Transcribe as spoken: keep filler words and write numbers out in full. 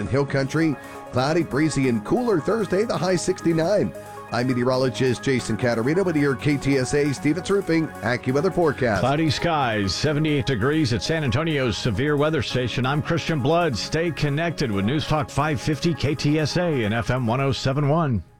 in Hill Country. Cloudy, breezy, and cooler Thursday, the high sixty-nine. I'm meteorologist Jason Caterina with your K T S A Stevens Roofing AccuWeather forecast. Cloudy skies, seventy-eight degrees at San Antonio's severe weather station. I'm Christian Blood. Stay connected with News Talk five fifty K T S A and F M one oh seven point one.